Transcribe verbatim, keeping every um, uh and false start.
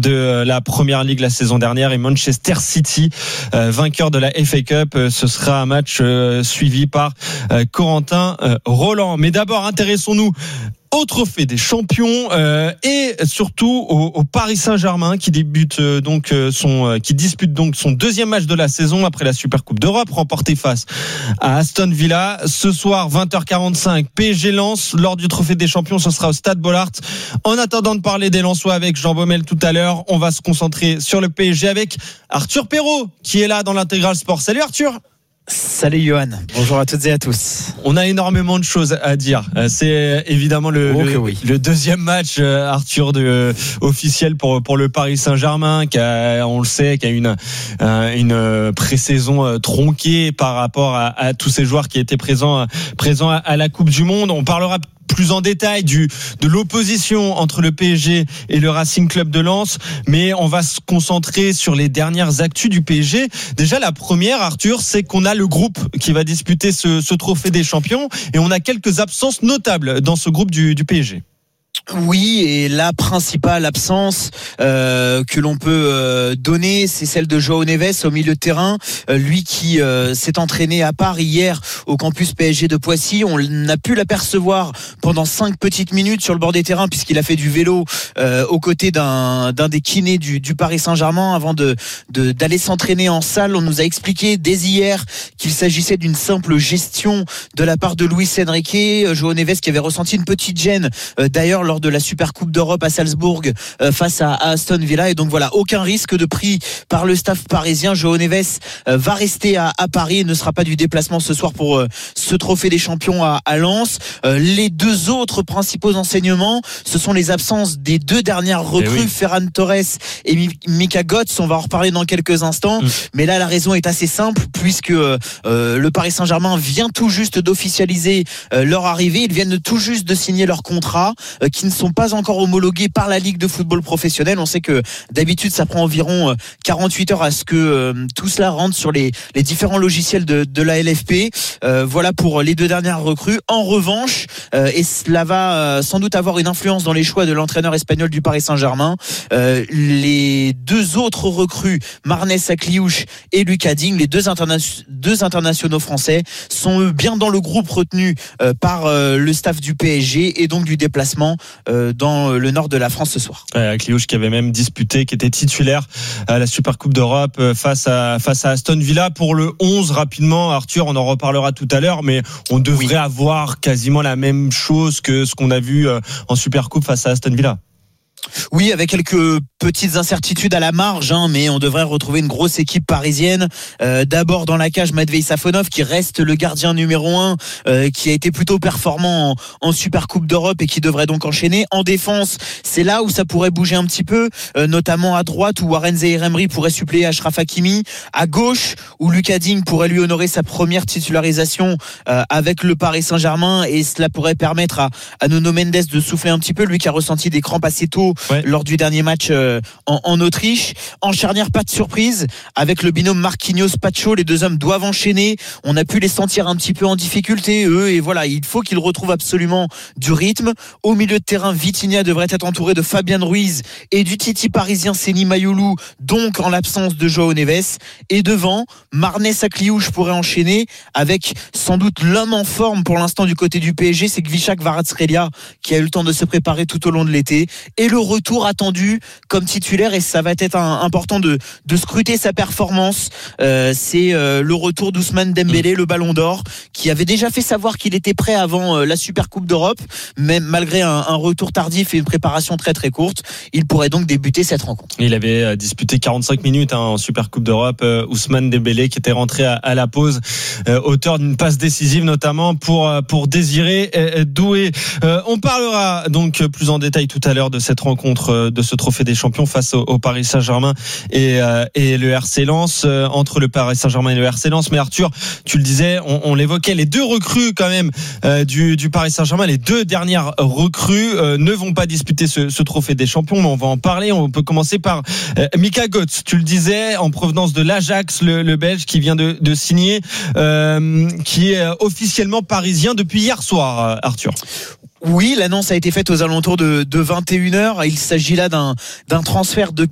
de la Première Ligue la saison dernière, et Manchester City, euh, vainqueur de la F A Cup. Ce sera un match euh, suivi par euh, Corentin euh, Roland. Mais d'abord, intéressons-nous au trophée des champions euh, et surtout au, au Paris Saint-Germain qui débute euh, donc euh, son euh, qui dispute donc son deuxième match de la saison après la Supercoupe d'Europe, remporté face à Aston Villa. Ce soir vingt heures quarante-cinq, P S G Lens lors du trophée des champions, ce sera au Stade Bollaert. En attendant de parler des Lensois avec Jean Baumel tout à l'heure, on va se concentrer sur le P S G avec Arthur Perrault qui est là dans l'Intégral Sport. Salut Arthur. Salut Johan, bonjour à toutes et à tous. On a énormément de choses à dire. C'est évidemment le, oh le, oui. le deuxième match, Arthur, de, officiel pour, pour le Paris Saint-Germain, qui a, on le sait, qui a une, une pré-saison tronquée par rapport à, à tous ces joueurs qui étaient présents, présents à, à la Coupe du Monde. On parlera plus en détail du, de l'opposition entre le P S G et le Racing Club de Lens, mais on va se concentrer sur les dernières actus du P S G. Déjà, la première, Arthur, c'est qu'on a le groupe qui va disputer ce, ce trophée des champions, et on a quelques absences notables dans ce groupe du, du P S G. Oui, et la principale absence euh, que l'on peut euh, donner, c'est celle de João Neves au milieu de terrain. Euh, lui qui euh, s'est entraîné à part hier au campus P S G de Poissy. On a pu l'apercevoir pendant cinq petites minutes sur le bord des terrains puisqu'il a fait du vélo euh, aux côtés d'un, d'un des kinés du, du Paris Saint-Germain avant de, de, d'aller s'entraîner en salle. On nous a expliqué dès hier qu'il s'agissait d'une simple gestion de la part de Luis Enrique. João Neves qui avait ressenti une petite gêne euh, d'ailleurs lors de la Supercoupe d'Europe à Salzbourg euh, face à, à Aston Villa, et donc voilà, aucun risque de pris par le staff parisien. João Neves euh, va rester à, à Paris et ne sera pas du déplacement ce soir pour euh, ce trophée des champions à, à Lens. Euh, les deux autres principaux enseignements, ce sont les absences des deux dernières recrues, oui. Ferran Torres et Mika Götze. On va en reparler dans quelques instants, mmh. mais là la raison est assez simple puisque euh, le Paris Saint-Germain vient tout juste d'officialiser euh, leur arrivée. Ils viennent tout juste de signer leur contrat euh, qui ne sont pas encore homologués par la Ligue de football professionnel. On sait que d'habitude ça prend environ quarante-huit heures à ce que euh, tout cela rentre sur les, les différents logiciels de, de la L F P. Euh, voilà pour les deux dernières recrues. En revanche, euh, et cela va euh, sans doute avoir une influence dans les choix de l'entraîneur espagnol du Paris Saint-Germain, euh, les deux autres recrues, Marnès Akliouche et Lucas Digne, les deux, interna- deux internationaux français, sont eux bien dans le groupe retenu euh, par euh, le staff du P S G et donc du déplacement dans le nord de la France ce soir. Ouais, Kliouche qui avait même disputé, qui était titulaire à la Supercoupe d'Europe face à, face à Aston Villa. Pour le onze, rapidement, Arthur, on en reparlera tout à l'heure, mais on devrait oui. avoir quasiment la même chose que ce qu'on a vu en Supercoupe face à Aston Villa. Oui, avec quelques petites incertitudes à la marge, hein, mais on devrait retrouver une grosse équipe parisienne. Euh, d'abord dans la cage, Matvei Safonov qui reste le gardien numéro un, euh, qui a été plutôt performant en, en Supercoupe d'Europe et qui devrait donc enchaîner. En défense, c'est là où ça pourrait bouger un petit peu, euh, notamment à droite où Warren Zaïre-Emery pourrait suppléer Achraf Hakimi, à gauche où Lucas Digne pourrait lui honorer sa première titularisation euh, avec le Paris Saint-Germain, et cela pourrait permettre à, à Nuno Mendes de souffler un petit peu, lui qui a ressenti des crampes assez tôt Ouais. lors du dernier match euh, en, en Autriche. En charnière, pas de surprise avec le binôme Marquinhos-Pacho. Les deux hommes doivent enchaîner. On a pu les sentir un petit peu en difficulté, eux, et voilà, il faut qu'ils retrouvent absolument du rythme. Au milieu de terrain, Vitinha devrait être entouré de Fabien Ruiz et du Titi parisien Seny Mayolu, donc en l'absence de João Neves. Et devant, Marnès Akliouche pourrait enchaîner avec sans doute l'homme en forme pour l'instant du côté du P S G, c'est Kvichak Kvaratskhelia qui a eu le temps de se préparer tout au long de l'été, et le retour attendu comme titulaire, et ça va être un, important de, de scruter sa performance, euh, c'est euh, le retour d'Ousmane Dembélé, mmh. le Ballon d'Or, qui avait déjà fait savoir qu'il était prêt avant euh, la Supercoupe d'Europe, mais malgré un, un retour tardif et une préparation très très courte, il pourrait donc débuter cette rencontre. Il avait euh, disputé quarante-cinq minutes hein, en Supercoupe d'Europe, euh, Ousmane Dembélé qui était rentré à, à la pause, euh, auteur d'une passe décisive notamment pour, euh, pour Désiré euh, Doué. Euh, on parlera donc plus en détail tout à l'heure de cette rencontre, de ce trophée des champions face au, au Paris Saint-Germain et, euh, et le R C Lens, euh, entre le Paris Saint-Germain et le R C Lens. Mais Arthur, tu le disais, on, on l'évoquait, les deux recrues quand même euh, du, du Paris Saint-Germain, les deux dernières recrues euh, ne vont pas disputer ce, ce trophée des champions, mais on va en parler. On peut commencer par euh, Mika Götze, tu le disais, en provenance de l'Ajax, le, le Belge qui vient de, de signer, euh, qui est officiellement parisien depuis hier soir, Arthur. Oui, l'annonce a été faite aux alentours de, de vingt et une heures. Il s'agit là d'un, d'un transfert de